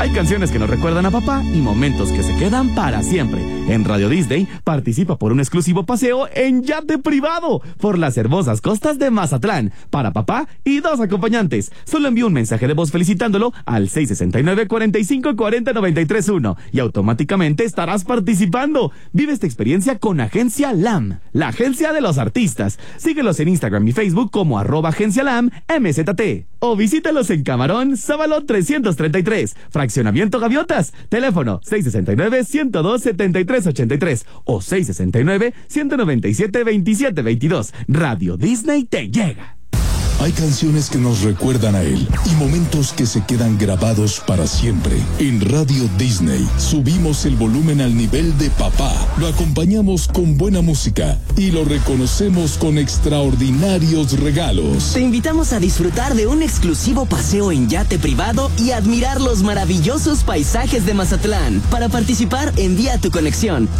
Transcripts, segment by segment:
Hay canciones que nos recuerdan a papá y momentos que se quedan para siempre. En Radio Disney participa por un exclusivo paseo en yate privado por las hermosas costas de Mazatlán para papá y 2 acompañantes. Solo envía un mensaje de voz felicitándolo al 669-4540-931 y automáticamente estarás participando. Vive esta experiencia con Agencia LAM, la agencia de los artistas. Síguelos en Instagram y Facebook como @agencialam-mzt o visítalos en Camarón, Sábalo 333, Fraccionamiento Gaviotas. Teléfono 669-102-7383 o 669-197-2722. Radio Disney te llega. Hay canciones que nos recuerdan a él y momentos que se quedan grabados para siempre. En Radio Disney subimos el volumen al nivel de papá, lo acompañamos con buena música y lo reconocemos con extraordinarios regalos. Te invitamos a disfrutar de un exclusivo paseo en yate privado y admirar los maravillosos paisajes de Mazatlán. Para participar, envía tu conexión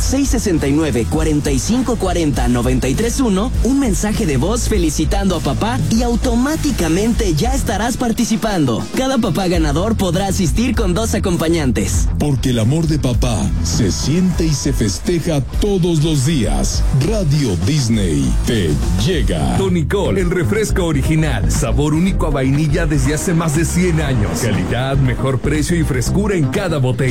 669-4540-931, un mensaje de voz felicitando a papá y automáticamente ya estarás participando. Cada papá ganador podrá asistir con 2 acompañantes. Porque el amor de papá se siente y se festeja todos los días. Radio Disney te llega. Tonicol, el refresco original, sabor único a vainilla desde hace más de 100 años. Calidad, mejor precio y frescura en cada botella.